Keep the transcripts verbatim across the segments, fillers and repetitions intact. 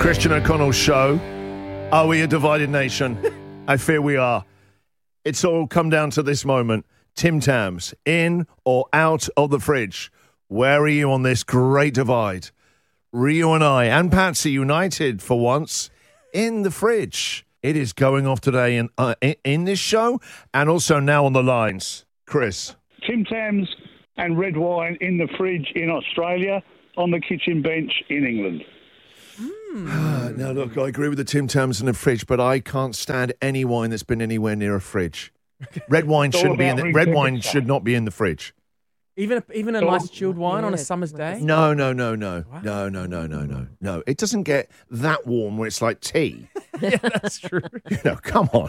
Christian O'Connell Show. Are we a divided nation? I fear we are. It's all come down to this moment. Tim Tams, in or out of the fridge? Where are you on this great divide? Rio and I and Patsy united for once in the fridge. It is going off today in, uh, in, in this show and also now on the lines. Chris. Tim Tams and red wine in the fridge in Australia, on the kitchen bench in England. Mm. Now, look, I agree with the Tim Tams in the fridge, but I can't stand any wine that's been anywhere near a fridge. Red wine shouldn't be in the, red wine should not be in the fridge. Even a, even a So- nice chilled wine Yeah, on a summer's day? No, no, no, no, no, no, no, no, no, no. It doesn't get that warm where it's like tea. Yeah, that's true. You know, come on.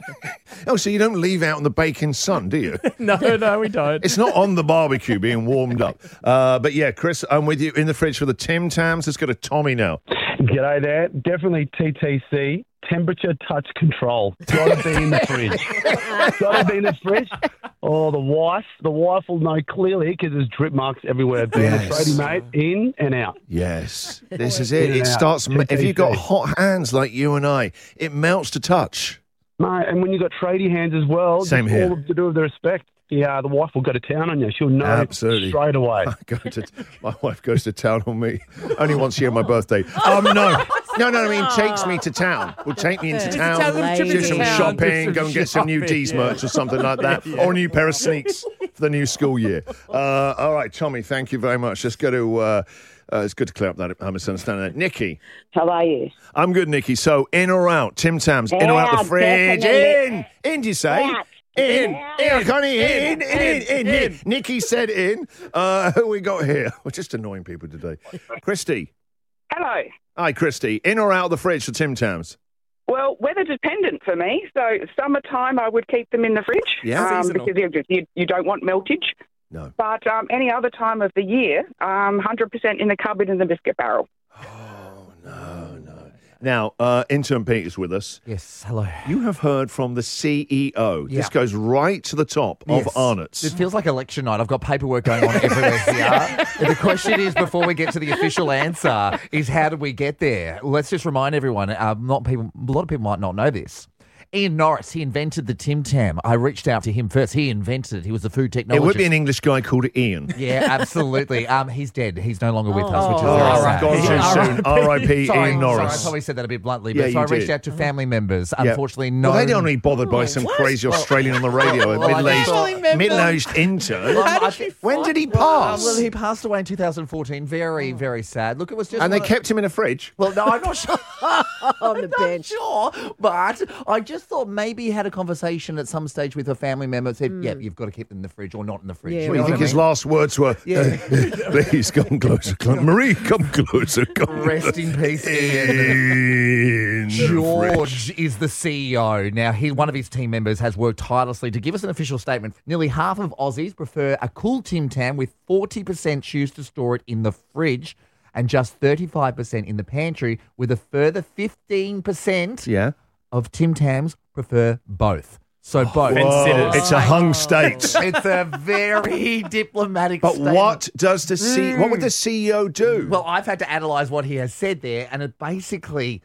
Oh, so you don't leave out in the baking sun, do you? No, no, we don't. It's not on the barbecue being warmed up. Uh, but yeah, Chris, I'm with you in the fridge for the Tim Tams. Let's go to Tommy now. G'day there. Definitely T T C. Temperature touch control. Got to be in the fridge. Got to be in the fridge. Oh, the wife. The wife will know clearly because there's drip marks everywhere. Being Yes. a tradie mate, in and out. Yes, this is it. In and It out. starts, T T C. if you've got hot hands like you and I, it melts to touch. Mate, and when you've got tradie hands as well, Same just here. all to do with the respect. Yeah, the wife will go to town on you. She'll know Absolutely. straight away. I go to, my wife goes to town on me only once a year on my birthday. Um, no, no, no. I mean, takes me to town. Will take me into Just town, tell them to do trip into some town, shopping, do go and get some new shopping, D's yeah. merch or something like that, or a new pair of sneaks for the new school year. Uh, all right, Tommy, thank you very much. Let's go to. Uh, uh, it's good to clear up that uh, misunderstanding. There. Nikki, How are you? I'm good, Nikki. So in or out, Tim Tams, in or out the Yeah, fridge? definitely. In, in. Do you say? Out. In, Yeah. in, Connie, in, in, in, in, in, in. Nikki said in. Uh, who we got here? We're just annoying people today. Christy. Hello. Hi, Christy. In or out of the fridge for Tim Tams? Well, weather dependent for me. So summertime, I would keep them in the fridge. Yeah. um, Seasonal. because you, you, you don't want meltage. No. But um, any other time of the year, um, one hundred percent in the cupboard in the biscuit barrel. Oh, no, no. Now, uh, intern Pete is with us. Yes, hello. You have heard from the C E O. Yeah. This goes right to the top Yes. of Arnott's. It feels like election night. I've got paperwork going on everywhere here. And the question is, before we get to the official answer, is how did we get there? Let's just remind everyone, uh, not people, a lot of people might not know this. Ian Norris, he invented the Tim Tam. I reached out to him first. He invented it. He was the food technologist. It would be an English guy called Ian. Yeah, absolutely. Um, he's dead. He's no longer with us, which is Oh, very Oh, sad. gone too Yeah. soon. R I P Sorry, Ian sorry, I Norris. probably said that a bit bluntly, Yeah, but so you I reached did. out to family members. Yeah. Unfortunately, no. Well, they don't really bothered by some crazy Australian on the radio, a Well, I middle-aged, just thought- middle-aged intern. Well, I think- When did he Uh, pass? well, he passed away in two thousand fourteen. Very, very sad. Look, it was just. and they one of- kept him in a fridge. Well, no, I'm not sure. On the I'm not bench. sure, but I just thought maybe he had a conversation at some stage with a family member that said, Hmm. yeah, you've got to keep them in the fridge or not in the fridge. Yeah, You What do know you think what I his mean? last words were? Yeah. Please come closer. Come, Marie, come closer. Come Rest in peace, Ian. in the fridge. George is the C E O. Now, he, one of his team members has worked tirelessly to give us an official statement. Nearly half of Aussies prefer a cool Tim Tam, with forty percent choose to store it in the fridge and just thirty-five percent in the pantry, with a further fifteen percent Yeah. of Tim Tams prefer both. So both. Whoa, it's a hung state. It's a very diplomatic But statement. what does the C? What would the C E O do? Well, I've had to analyse what he has said there, and it basically,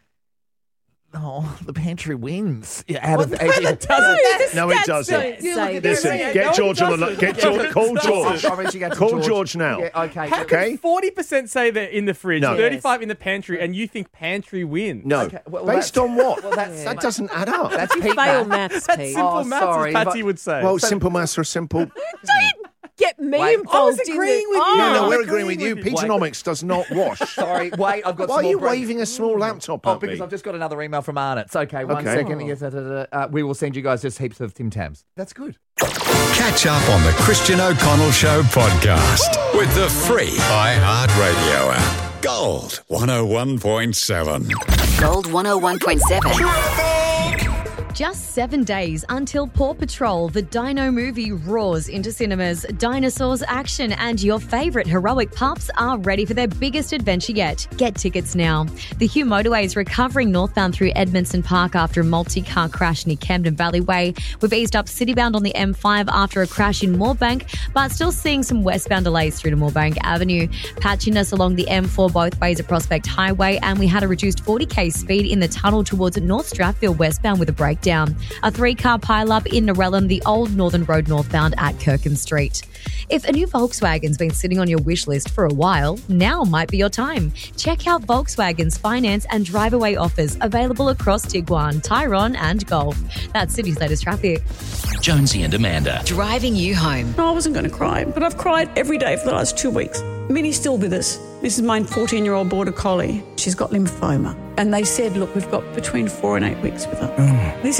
oh, the pantry wins. Out of, No, that doesn't. no, it That's doesn't. so- say Listen, that. get No, it George on the doesn't. get George. Call George. I'm reaching out to Call George now. Yeah, okay. How Okay. can forty percent say they're in the fridge, No. thirty-five in the pantry, and you think pantry wins? No, Okay, well, based that's- on what? well, that's- that doesn't add up. That's You Pete fail Math. maths, That's Pete. simple Oh, maths, sorry, as Patsy but- would say. well, simple maths are simple. Get me Wait, involved I was in agreeing the- with you. No, no, Oh, we're I'm agreeing with you. agreeing with you. Peteonomics does not wash. Sorry, wait, I've got Why some are you more bread. waving a small laptop Oh, at because me? I've just got another email from Arnott's. Okay, one Okay. second. Yes, da, da, da, uh, we will send you guys just heaps of Tim Tams. That's good. Catch up on the Christian O'Connell Show podcast with the free iHeartRadio app. Gold one oh one point seven. Gold one oh one point seven. Just seven days until Paw Patrol, the Dino movie, roars into cinemas. Dinosaurs, action, and your favourite heroic pups are ready for their biggest adventure yet. Get tickets now. The Hugh Motorway is recovering northbound through Edmondson Park after a multi-car crash near Camden Valley Way. We've eased up citybound on the M five after a crash in Moorebank, but still seeing some westbound delays through to Moorebank Avenue. Patchiness along the M four both ways at Prospect Highway, and we had a reduced forty k speed in the tunnel towards North Strathfield westbound with a breakdown. A three-car pile-up in Narellan, the old Northern Road northbound at Kirkham Street. If a new Volkswagen's been sitting on your wish list for a while, now might be your time. Check out Volkswagen's finance and drive-away offers available across Tiguan, Tyrone and Golf. That's City's latest traffic. Jonesy and Amanda. Driving you home. No, I wasn't going to cry, but I've cried every day for the last two weeks. Minnie's still with us. This is my fourteen-year-old border collie. She's got lymphoma. And they said, look, we've got between four and eight weeks with her. Mm. This